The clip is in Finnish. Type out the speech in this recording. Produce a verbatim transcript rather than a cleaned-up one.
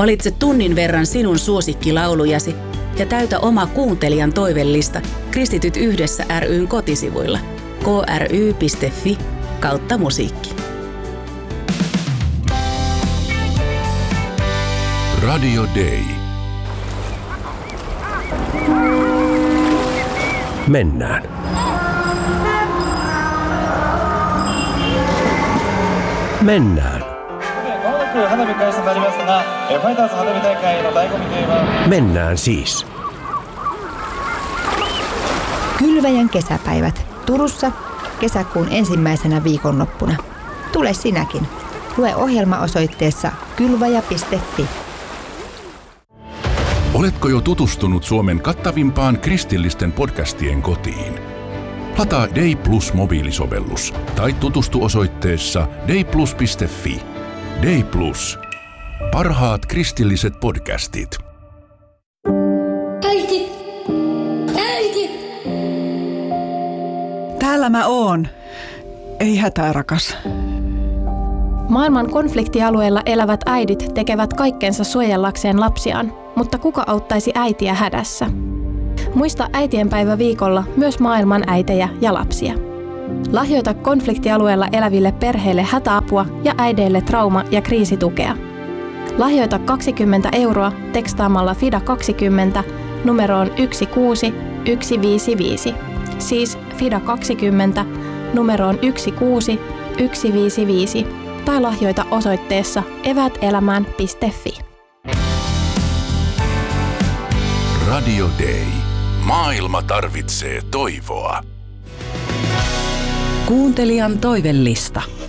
Valitse tunnin verran sinun suosikkilaulujasi ja täytä oma kuuntelijan toivellista Kristityt yhdessä ry:n kotisivuilla k r y piste f i kautta musiikki. Radio Day. Mennään. Mennään. Mennään siis. Kylväjän kesäpäivät Turussa kesäkuun ensimmäisenä viikonloppuna. Tule sinäkin. Lue ohjelma osoitteessa kylväjä piste f i. Oletko jo tutustunut Suomen kattavimpaan kristillisten podcastien kotiin? Lataa Day Plus mobiilisovellus tai tutustu osoitteessa dayplus piste f i. Day Plus. Parhaat kristilliset podcastit. Äiti! Äiti! Täällä mä oon. Ei hätää, rakas. Maailman konfliktialueilla elävät äidit tekevät kaikkensa suojellakseen lapsiaan, mutta kuka auttaisi äitiä hädässä? Muista äitienpäivä viikolla myös maailman äitejä ja lapsia. Lahjoita konfliktialueella eläville perheille hätäapua ja äideille trauma- ja kriisitukea. Lahjoita kaksikymmentä euroa tekstaamalla FIDA kaksikymmentä numeroon yksi kuusi yksi viisi viisi. Siis FIDA kaksikymmentä numeroon yksi kuusi yksi viisi viisi tai lahjoita osoitteessa eväätelämään piste f i. Radio Day. Maailma tarvitsee toivoa. Kuuntelijan toivellista.